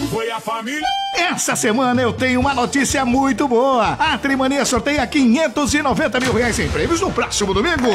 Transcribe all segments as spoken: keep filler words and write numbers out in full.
Foi a família. Essa semana eu tenho uma notícia muito boa. A Trimania sorteia quinhentos e noventa mil reais em prêmios no próximo domingo.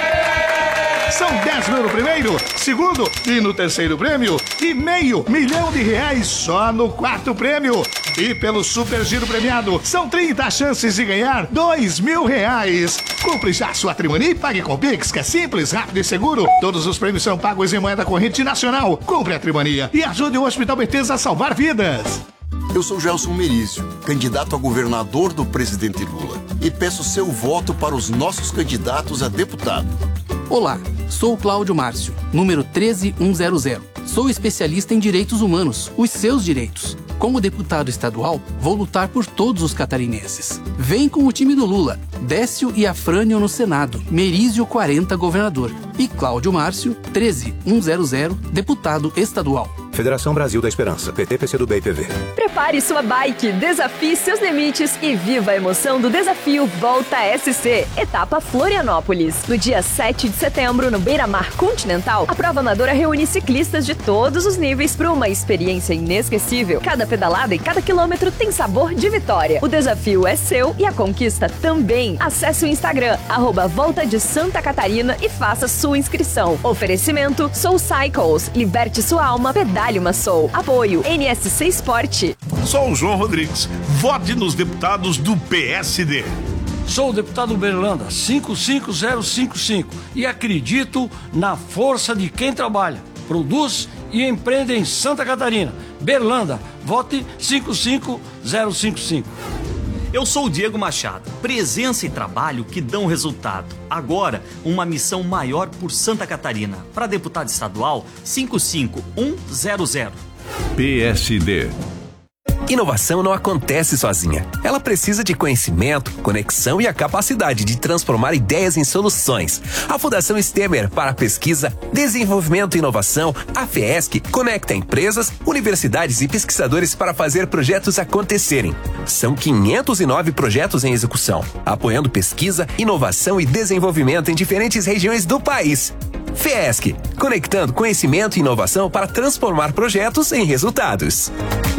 São dez mil no primeiro, segundo e no terceiro prêmio e meio milhão de reais só no quarto prêmio. E pelo Super Giro Premiado, são trinta chances de ganhar dois mil reais. Compre já sua Trimania e pague com Pix, que é simples, rápido e seguro. Todos os prêmios são pagos em moeda corrente nacional. Compre a Trimania e ajude o Hospital Bethesda a salvar vidas. Eu sou Gelson Merizio, candidato a governador do presidente Lula. E peço seu voto para os nossos candidatos a deputado. Olá, sou o Cláudio Márcio, número treze mil cento e zero. Sou especialista em direitos humanos, os seus direitos. Como deputado estadual, vou lutar por todos os catarinenses. Vem com o time do Lula, Décio e Afrânio no Senado, Merizio quarenta governador e Cláudio Márcio treze mil cento e zero deputado estadual. Federação Brasil da Esperança, P T, P C do B e P V. Prepare sua bike, desafie seus limites e viva a emoção do desafio Volta S C, etapa Florianópolis. No dia sete de setembro, no Beira-Mar Continental, a prova amadora reúne ciclistas de todos os níveis para uma experiência inesquecível. Cada pedalada e cada quilômetro tem sabor de vitória. O desafio é seu e a conquista também. Acesse o Instagram, arroba Volta de Santa Catarina e faça sua inscrição. Oferecimento Soul Cycles, liberte sua alma, pedale uma Soul. Apoio N S C Esporte. Sou o João Rodrigues. Vote nos deputados do P S D. Sou o deputado Berlanda, cinco cinco zero cinco cinco, e acredito na força de quem trabalha, produz e empreende em Santa Catarina. Berlanda, vote cinco cinco zero cinco cinco. Eu sou o Diego Machado. Presença e trabalho que dão resultado. Agora, uma missão maior por Santa Catarina. Para deputado estadual, cinco cinco um zero zero. P S D. Inovação não acontece sozinha. Ela precisa de conhecimento, conexão e a capacidade de transformar ideias em soluções. A Fundação Stemer para Pesquisa, Desenvolvimento e Inovação, a FESC, conecta empresas, universidades e pesquisadores para fazer projetos acontecerem. São quinhentos e nove projetos em execução, apoiando pesquisa, inovação e desenvolvimento em diferentes regiões do país. FESC, conectando conhecimento e inovação para transformar projetos em resultados.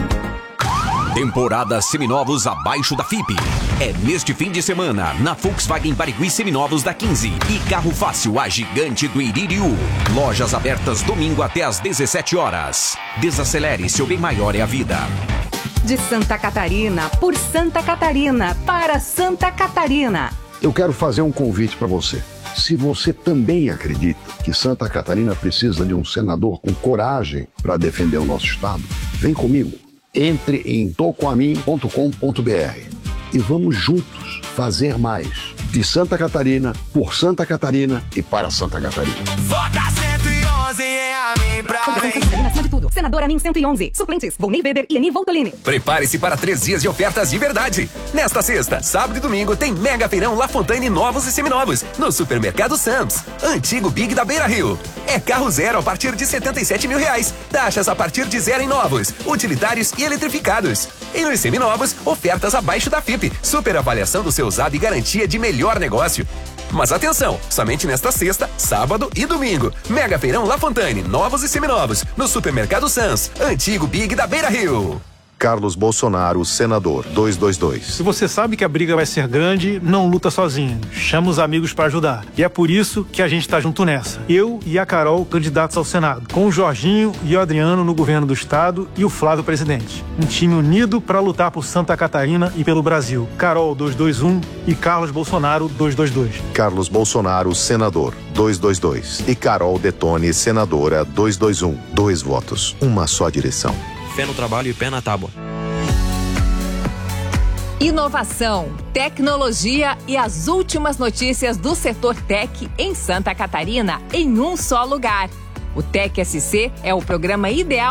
Temporada Seminovos abaixo da F I P. É neste fim de semana, na Volkswagen Barigui Seminovos da quinze e Carro Fácil, a gigante do Iririú. Lojas abertas domingo até às dezessete horas. Desacelere, seu bem maior é a vida. De Santa Catarina, por Santa Catarina, para Santa Catarina. Eu quero fazer um convite para você. Se você também acredita que Santa Catarina precisa de um senador com coragem para defender o nosso estado, vem comigo. Entre em tocoamin ponto com ponto b r e vamos juntos fazer mais. De Santa Catarina, por Santa Catarina e para Santa Catarina. Vota cento e onze é a mim pra acima de tudo. Senadora Amin cento e onze. Suplentes, Volney Weber e Eni Voltolini. Prepare-se para três dias de ofertas de verdade. Nesta sexta, sábado e domingo tem Mega Feirão La Fontaine novos e seminovos no Supermercado Sam's, antigo Big da Beira Rio. É carro zero a partir de setenta e sete mil reais. Taxas a partir de zero em novos, utilitários e eletrificados. E nos seminovos, ofertas abaixo da F I P. Super avaliação do seu usado e garantia de melhor negócio. Mas atenção, somente nesta sexta, sábado e domingo. Mega Feirão La Fontaine, novos e seminovos, no Supermercado Sam's, antigo Big da Beira Rio. Carlos Bolsonaro, senador, duzentos e vinte e dois. Se você sabe que a briga vai ser grande, não luta sozinho. Chama os amigos para ajudar. E é por isso que a gente tá junto nessa. Eu e a Carol, candidatos ao Senado. Com o Jorginho e o Adriano no governo do estado e o Flávio presidente. Um time unido para lutar por Santa Catarina e pelo Brasil. Carol, duzentos e vinte e um e Carlos Bolsonaro, duzentos e vinte e dois. Carlos Bolsonaro, senador, duzentos e vinte e dois. E Carol Detone, senadora, duzentos e vinte e um. Dois votos, uma só direção. Fé no trabalho e pé na tábua. Inovação, tecnologia e as últimas notícias do setor tech em Santa Catarina em um só lugar. O Tech S C é o programa ideal